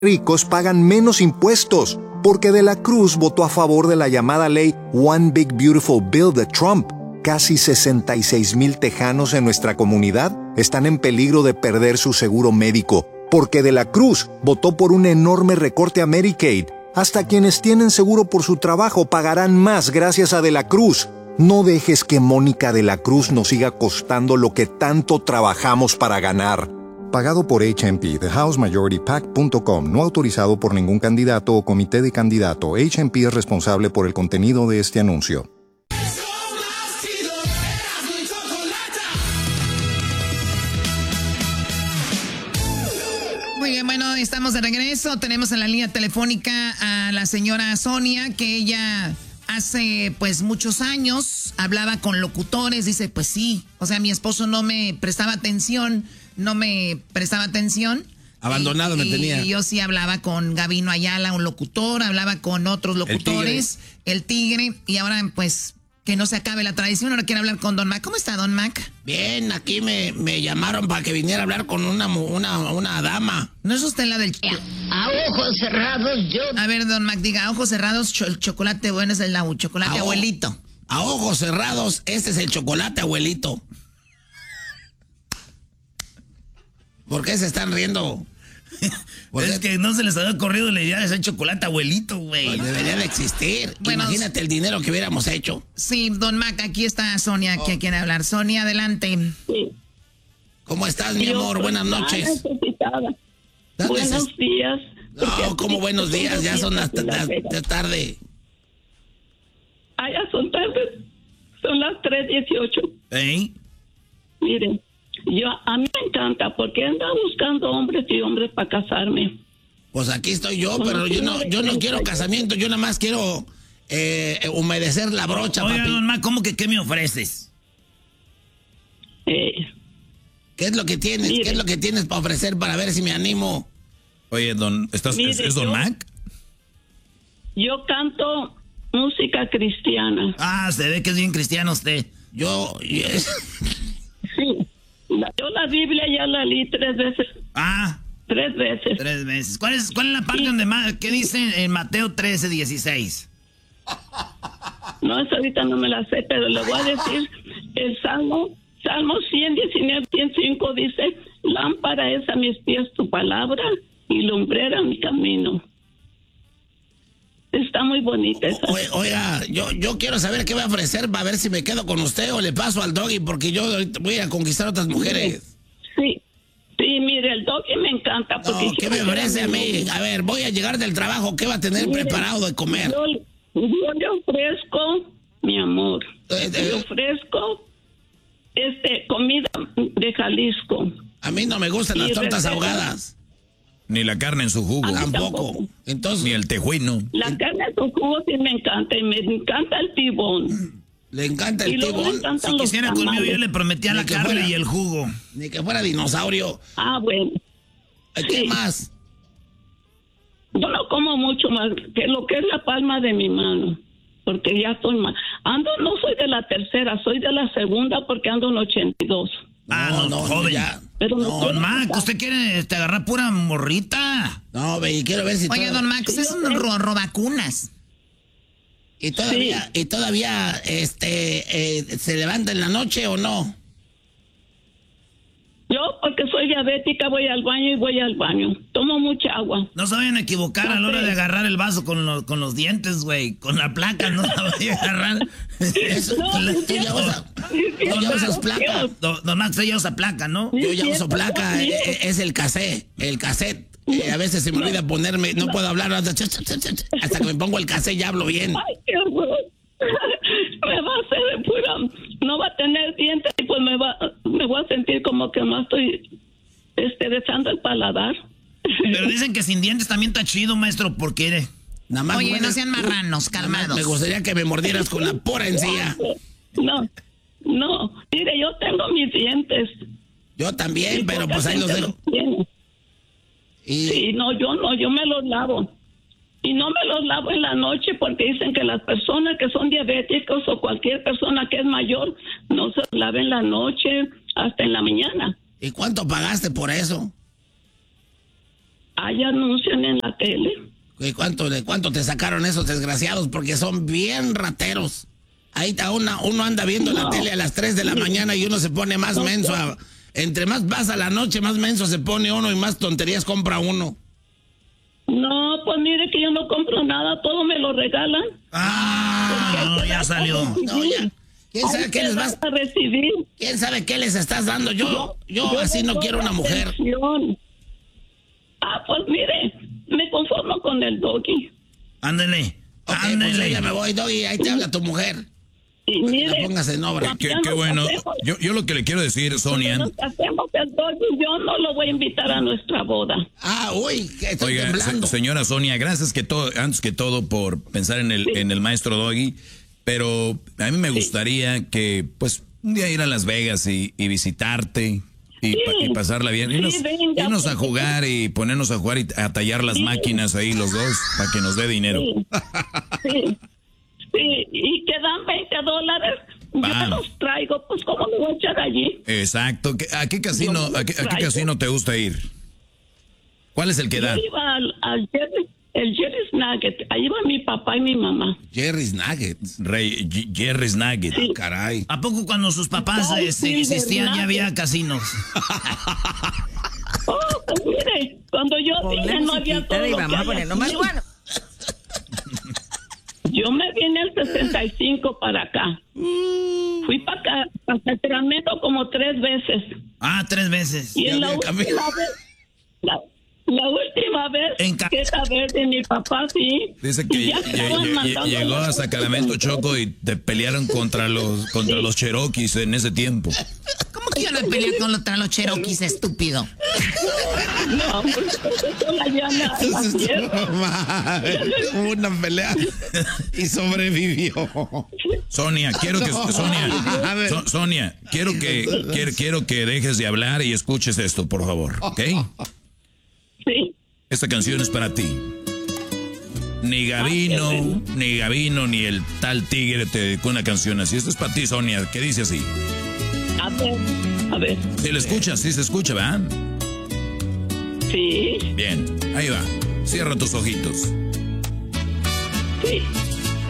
ricos pagan menos impuestos, porque De la Cruz votó a favor de la llamada ley One Big Beautiful Bill de Trump. Casi 66,000 tejanos en nuestra comunidad están en peligro de perder su seguro médico, porque De la Cruz votó por un enorme recorte a Medicaid. Hasta quienes tienen seguro por su trabajo pagarán más gracias a De la Cruz. No dejes que Mónica De la Cruz nos siga costando lo que tanto trabajamos para ganar. Pagado por HMP, TheHouseMajorityPAC.com, no autorizado por ningún candidato o comité de candidato. HMP es responsable por el contenido de este anuncio. Muy bien, bueno, estamos de regreso. Tenemos en la línea telefónica a la señora Sonia, que ella hace pues muchos años hablaba con locutores. Dice, pues sí, o sea, mi esposo no me prestaba atención. Abandonado me tenía. Y yo sí hablaba con Gabino Ayala, un locutor, hablaba con otros locutores, el tigre, y ahora pues que no se acabe la tradición, ahora quiero hablar con Don Mac. ¿Cómo está, Don Mac? Bien, aquí me llamaron para que viniera a hablar con una dama. ¿No es usted la del... A ojos cerrados yo... A ver, Don Mac, diga, a ojos cerrados, el chocolate bueno es el chocolate abuelito. A ojos cerrados, este es el chocolate abuelito. ¿Por qué se están riendo? Es que no se les había ocurrido la idea de hacer chocolate abuelito, güey. Pues debería de existir. Bueno, imagínate el dinero que hubiéramos hecho. Sí, Don Mac, aquí está Sonia, que quiere hablar. Sonia, adelante. Sí. ¿Cómo estás, mi amor? Buenas noches. Buenos días. No, ¿cómo buenos días? Ya son las tarde. Ah, ya son tarde. Son las 3:18. ¿Eh? Miren, a mí me encanta porque ando buscando hombres y hombres para casarme. Pues aquí estoy yo, pero yo no quiero casamiento, yo nada más quiero humedecer la brocha, Oiga, papi. Don Mac, ¿cómo que qué me ofreces? ¿Qué es lo que tienes? Mire. ¿Qué es lo que tienes para ofrecer para ver si me animo? Oye, ¿es Don Mac? Yo canto música cristiana. Ah, se ve que es bien cristiano usted. Sí. Yo la Biblia ya la leí 3 veces. Ah. 3 veces. 3 veces. ¿Cuál es la parte qué dice en Mateo 13:16? No, esa ahorita no me la sé, pero le voy a decir el Salmo 119, 105 dice, lámpara es a mis pies tu palabra y lumbrera mi camino. Está muy bonita esa. Oiga, yo quiero saber qué va a ofrecer para ver si me quedo con usted o le paso al Doggy, porque yo voy a conquistar a otras mujeres. Sí, mire, el Doggy me encanta. Porque no, ¿qué me ofrece a mí? A ver, voy a llegar del trabajo, ¿qué va a tener preparado de comer? Yo le ofrezco, mi amor, le ofrezco comida de Jalisco. A mí no me gustan las tortas ahogadas. Ni la carne en su jugo. Tampoco. Entonces, ni el tejuino. La carne en su jugo sí me encanta, y me encanta el tibón. ¿Le encanta el tibón? Si quisiera conmigo, yo le prometía la carne y el jugo. Ni que fuera dinosaurio. Ah, bueno. ¿Qué más? Yo no como mucho más que lo que es la palma de mi mano, porque ya estoy mal. No soy de la tercera, soy de la segunda porque ando en 82. No, joven. Ya. Pero Don Mac, ¿usted quiere agarrar pura morrita? No, quiero ver si... Oye, Don Mac, usted es un robacunas. ¿Y todavía se levanta en la noche o no? Yo, porque soy diabética, voy al baño. Tomo mucha agua. No se vayan a equivocar a la hora de agarrar el vaso con los dientes, güey. Con la placa no la vayan a agarrar. Tú ya usas placa. Don Max, usted ya usa placa, ¿no? Yo ya uso placa. Es el cassette. A veces se me olvida ponerme, no puedo hablar hasta que me pongo el cassette ya hablo bien. Ay, qué horror. Me va a hacer de pura, no va a tener dientes y pues me voy a sentir como que más estoy besando el paladar. Pero dicen que sin dientes también está chido, maestro, porque nada más. Oye, no sean marranos, calmados. Me gustaría que me mordieras con la pura encía. No, mire, yo tengo mis dientes. Yo también, pero pues ahí los dejo. Sí, yo me los lavo. Y no me los lavo en la noche porque dicen que las personas que son diabéticos o cualquier persona que es mayor no se lava en la noche hasta en la mañana. ¿Y cuánto pagaste por eso? Ahí anuncian en la tele. ¿Y cuánto te sacaron esos desgraciados? Porque son bien rateros. Ahí está uno anda viendo la tele a las 3 de la mañana y uno se pone más menso. Entre más pasa la noche, más menso se pone uno y más tonterías compra uno. No, pues mire que yo no compro nada, todo me lo regalan. No, ya salió. No, ya. ¿Quién sabe qué les vas a recibir? ¿Quién sabe qué les estás dando? Yo así no quiero una mujer. Atención. Pues mire, me conformo con el Doggy. Ándele. Ok, pues yo ya me voy, Doggy, ahí te habla tu mujer. Y mire, la pongas en obra. Qué bueno. Yo lo que le quiero decir, Sonia. Nos hacemos el Doggy, yo no lo voy a invitar a nuestra boda. Uy, que estoy temblando. Señora Sonia, gracias antes que todo por pensar en el maestro Doggy, pero a mí me gustaría que, pues, un día ir a Las Vegas y visitarte y pasarla bien. Irnos a jugar y ponernos a jugar y a tallar las máquinas ahí los dos para que nos dé dinero. Sí, y que dan $20. Yo los traigo, pues ¿cómo me voy a echar allí? Exacto. ¿A qué casino te gusta ir? ¿Cuál es el que da? Yo iba al Jerry's Nugget. Ahí va mi papá y mi mamá. Jerry's Nugget. Jerry's Nugget. Sí. Caray. ¿A poco cuando sus papás existían ya había casinos? Pues mire, cuando yo vine no había todo lo que hay aquí. Yo me vine el 65 para acá. Fui para acá, para Sacramento como 3 veces. 3 veces. Y en la última vez, que esa vez de mi papá, sí. Dice que llegó a Sacramento, Choco, y te pelearon contra los Cherokees en ese tiempo. ¿Cómo que yo no peleé contra los Cherokees, estúpido? No, pues eso la llana. Una pelea y sobrevivió. Sonia, quiero que dejes de hablar y escuches esto, por favor, ¿ok? Sí. Esta canción es para ti. Ni Gabino, ni el tal tigre te dedicó una canción así. Esto es para ti, Sonia, que dice así. A ver. Si le escuchas, sí se escucha, ¿verdad? Sí. Bien, ahí va. Cierra tus ojitos. Sí.